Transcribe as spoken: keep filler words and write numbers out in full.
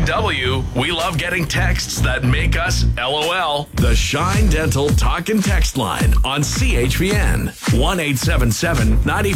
W, we love getting texts that make us LOL. The Shine Dental Talk and Text line on C H P N. one eight seven seven, nine